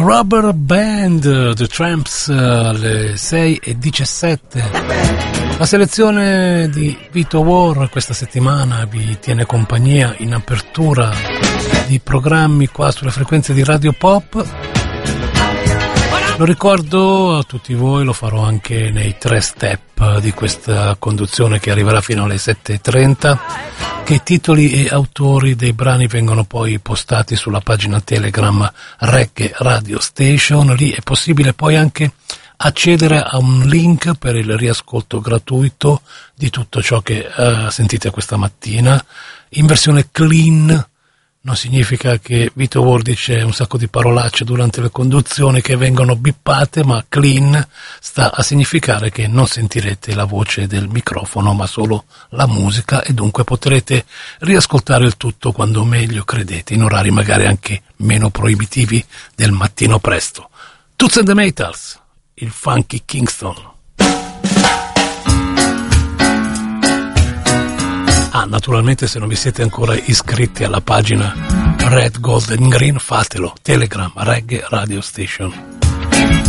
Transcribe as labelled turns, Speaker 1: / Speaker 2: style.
Speaker 1: Rubber Band, The Tramps, alle 6:17. La selezione di Vito War questa settimana vi tiene compagnia in apertura di programmi qua sulle frequenze di Radio Pop. Lo ricordo a tutti voi, lo farò anche nei 3 step di questa conduzione che arriverà fino alle 7:30, che i titoli e autori dei brani vengono poi postati sulla pagina Telegram Reggae Radio Station. Lì è possibile poi anche accedere a un link per il riascolto gratuito di tutto ciò che sentite questa mattina in versione clean. Non significa che Vito War dice un sacco di parolacce durante le conduzioni che vengono bippate, ma clean sta a significare che non sentirete la voce del microfono ma solo la musica, e dunque potrete riascoltare il tutto quando meglio credete, in orari magari anche meno proibitivi del mattino presto. Toots and the Maytals, il Funky Kingston. Naturalmente, se non vi siete ancora iscritti alla pagina Red, Gold and Green, fatelo. Telegram Reggae Radio Station.